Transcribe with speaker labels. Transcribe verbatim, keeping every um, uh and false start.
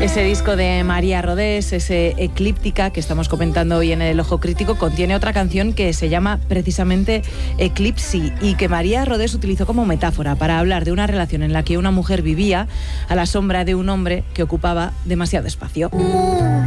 Speaker 1: Ese disco de María Rodés, ese Eclíptica que estamos comentando hoy en El Ojo Crítico, contiene otra canción que se llama precisamente Eclipsi y que María Rodés utilizó como metáfora para hablar de una relación en la que una mujer vivía a la sombra de un hombre que ocupaba demasiado espacio.